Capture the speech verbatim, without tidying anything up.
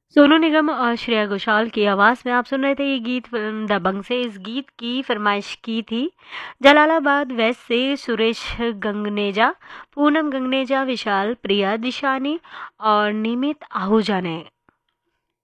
सोनू निगम और श्रेया घोषाल की आवाज़ में आप सुन रहे थे ये गीत फिल्म दबंग से। इस गीत की फरमाइश की थी जलालाबाद वेस्ट से सुरेश गंगनेजा, पूनम गंगनेजा, विशाल, प्रिया दिशानी और निमित आहूजा ने।